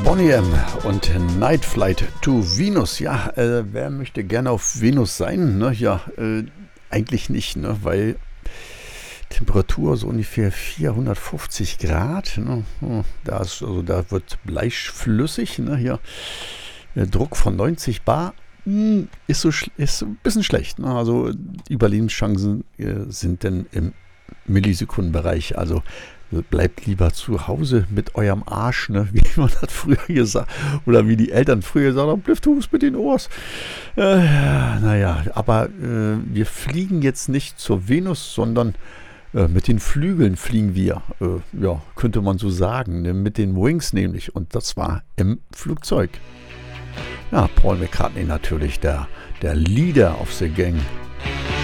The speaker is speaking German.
Boney M. und Night Flight to Venus. Ja, wer möchte gerne auf Venus sein? Ne? Ja, eigentlich nicht, ne? Weil Temperatur so ungefähr 450 Grad. Ne? Da wird Blei flüssig. Ne? Hier, Druck von 90 Bar. Ist ein bisschen schlecht. Ne? Also Überlebenschancen sind denn im Millisekundenbereich. Also bleibt lieber zu Hause mit eurem Arsch, ne? Wie man das früher gesagt oder wie die Eltern früher gesagt haben, Blüfthus mit den Ohrs. Naja, aber wir fliegen jetzt nicht zur Venus, sondern mit den Flügeln fliegen wir. Ja, könnte man so sagen, ne? Mit den Wings nämlich. Und das war im Flugzeug. Ja, Paul McCartney natürlich, der Leader of the Gang.